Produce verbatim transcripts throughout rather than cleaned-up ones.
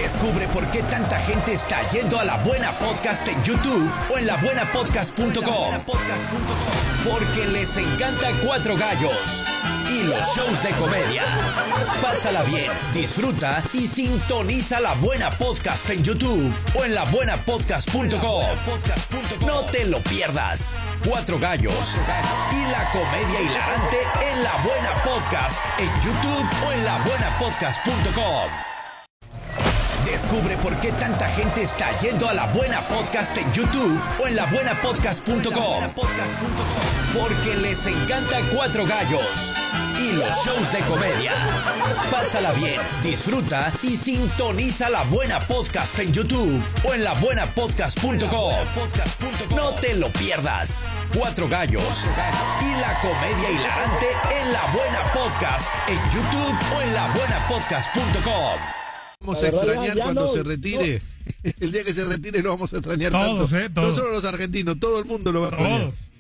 Descubre por qué tanta gente está yendo a La Buena Podcast en YouTube o en la buena podcast punto com. Porque les encanta Cuatro Gallos y los shows de comedia. Pásala bien, disfruta y sintoniza La Buena Podcast en YouTube o en la buena podcast punto com. No te lo pierdas. Cuatro Gallos y la comedia hilarante en La Buena Podcast en YouTube o en la buena podcast punto com. Descubre por qué tanta gente está yendo a La Buena Podcast en YouTube o en la buena podcast punto com. Porque les encanta Cuatro Gallos y los shows de comedia. Pásala bien, disfruta y sintoniza La Buena Podcast en YouTube o en la buena podcast punto com. No te lo pierdas. Cuatro Gallos y la comedia hilarante en La Buena Podcast en YouTube o en la buena podcast punto com. Vamos a extrañar cuando se retire. El día que se retire lo vamos a extrañar todos, tanto. Eh, todos. No solo los argentinos, todo el mundo lo va a extrañar. Todos.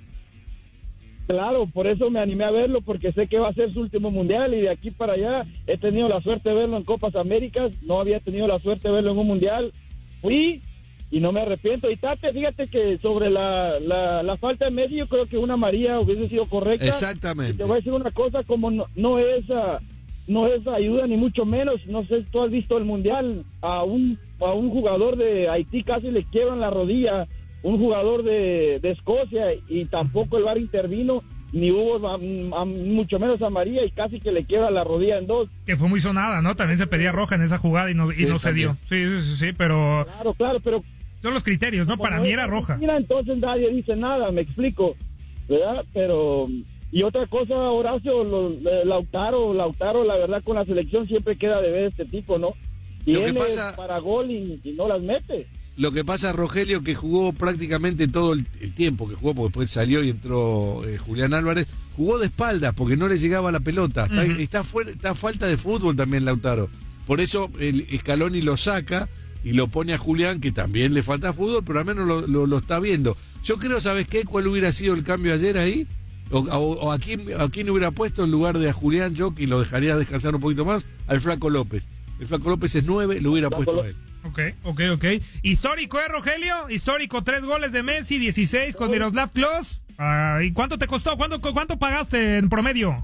Claro, por eso me animé a verlo, porque sé que va a ser su último mundial y de aquí para allá he tenido la suerte de verlo en Copas Américas, no había tenido la suerte de verlo en un mundial. Fui y no me arrepiento. Y Tate, fíjate que sobre la, la, la falta de Messi, yo creo que una amarilla hubiese sido correcta. Exactamente. Y te voy a decir una cosa, como no, no es... Uh, no es ayuda ni mucho menos. No sé si tú has visto el mundial, a un a un jugador de Haití casi le quiebran la rodilla, un jugador de, de Escocia, y tampoco el V A R intervino, ni hubo a, a, mucho menos a María, y casi que le quiebra la rodilla en dos. Que fue muy sonada, ¿no? También se pedía roja en esa jugada y no, y sí, no se dio. Sí, sí, sí, sí, pero... Claro, claro, pero... Son los criterios, ¿no? Para mí era roja. Mira, entonces nadie dice nada, me explico, ¿verdad? Pero... Y otra cosa, Horacio, lo, Lautaro, Lautaro, la verdad, con la selección siempre queda de ver este tipo, ¿no? Tiene pasa, para gol y, y no las mete. Lo que pasa, Rogelio, que jugó prácticamente todo el, el tiempo que jugó, porque después salió y entró eh, Julián Álvarez, jugó de espaldas porque no le llegaba la pelota. Está, uh-huh. está, fuera, está falta de fútbol también Lautaro. Por eso el Scaloni lo saca y lo pone a Julián, que también le falta fútbol, pero al menos lo, lo, lo está viendo. Yo creo, ¿sabes qué? ¿Cuál hubiera sido el cambio ayer ahí? O, o, o a, quién, a quién hubiera puesto en lugar de a Julián, yo, que lo dejaría descansar un poquito más, al Flaco López. El Flaco López es nueve, lo hubiera puesto a él. Ok, ok, ok. Histórico, ¿eh, Rogelio? Histórico, tres goles de Messi, dieciséis con Miroslav Klose. Uh, ¿Y cuánto te costó? ¿Cuánto, ¿Cuánto pagaste en promedio?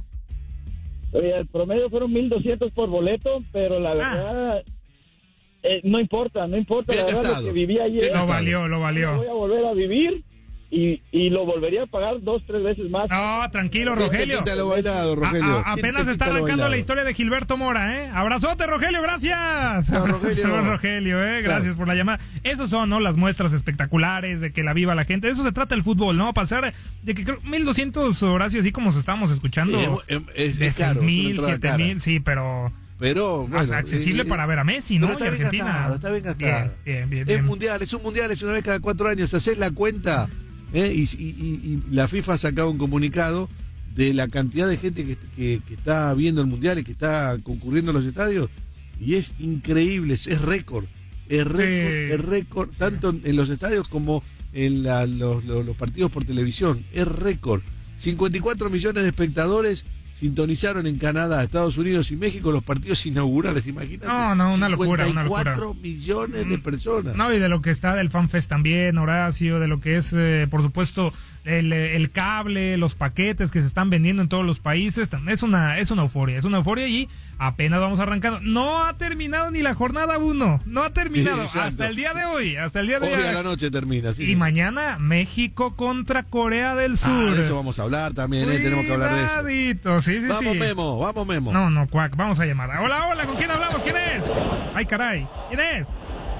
Eh, el promedio fueron mil doscientos por boleto, pero la verdad... Ah. Eh, no importa, no importa. Bien la verdad, gastado. Lo que viví ayer... Lo valió, lo valió. Lo voy a volver a vivir... Y, y lo volvería a pagar dos, tres veces más. No, tranquilo, Rogelio. Lo bailado, Rogelio. A, a, apenas está arrancando la historia de Gilberto Mora, ¿eh? Abrazote, Rogelio, gracias. No, Rogelio. Rogelio, ¿eh? Gracias claro. por la llamada. Esos son, ¿no? Las muestras espectaculares de que la viva la gente. De eso se trata el fútbol, ¿no? Pasar de que creo mil doscientos, Horacio, así como se estábamos escuchando. Eh, es, de es claro, seis mil, siete mil, sí, pero... Pero bueno, accesible eh, para ver a Messi, ¿no? Está y bien Argentina. Gastado, está bien gastado. Bien, bien, bien, es bien. mundial, es un mundial, es una vez cada cuatro años. Hacés la cuenta. ¿Eh? Y, y, y la FIFA ha sacado un comunicado de la cantidad de gente que, que, que está viendo el mundial y que está concurriendo a los estadios, y es increíble, es, es récord, es récord, sí. es récord, tanto en los estadios como en la, los, los, los partidos por televisión, es récord. cincuenta y cuatro millones de espectadores sintonizaron en Canadá, Estados Unidos y México los partidos inaugurales, imagínate. No, no, una locura, una locura. cincuenta y cuatro millones de personas. No, y de lo que está del FanFest también, Horacio, de lo que es, eh, por supuesto, el, el cable, los paquetes que se están vendiendo en todos los países, es una, es una euforia, es una euforia y apenas vamos arrancando. No ha terminado ni la jornada uno, no ha terminado, sí, hasta el día de hoy, hasta el día de hoy. Hoy a la noche termina, sí. Y sí. Mañana, México contra Corea del Sur. Ah, de eso vamos a hablar también, eh, tenemos que hablar de eso. Sí, sí, vamos, sí. Memo, vamos, Memo. No, no, cuac, vamos a llamar. Hola, hola, ¿con quién hablamos? ¿Quién es? Ay, caray, ¿quién es?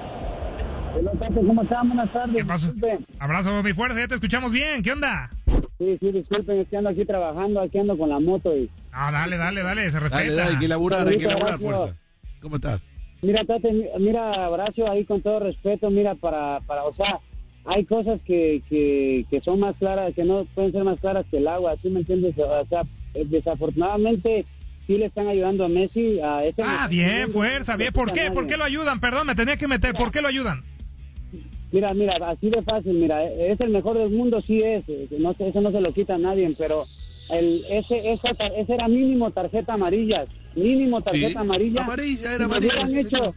Hola, Tato, ¿cómo están? Buenas tardes. ¿Qué pasó? Disculpen. Abrazo, mi fuerza, ya te escuchamos bien. ¿Qué onda? Sí, sí, disculpen, es que ando aquí trabajando, aquí ando con la moto y... No, dale, dale, dale, se respeta. Dale, dale, hay que laburar, hay que laburar, fuerza. ¿Cómo estás? Mira, Tate, mira, Horacio, ahí con todo respeto, mira, para, para, o sea, hay cosas que, que, que son más claras, que no pueden ser más claras que el agua, ¿sí me entiendes? O sea, desafortunadamente sí le están ayudando a Messi. A ese ah, bien, fuerza, bien. ¿Por qué? ¿Por qué lo ayudan? Perdón, me tenía que meter. ¿Por qué lo ayudan? Mira, mira, así de fácil, mira, es el mejor del mundo, sí es, no, eso no se lo quita a nadie, pero el ese esa, ese era mínimo tarjeta amarilla, mínimo tarjeta sí, amarilla. Amarilla, era si amarilla. hubieran hecho,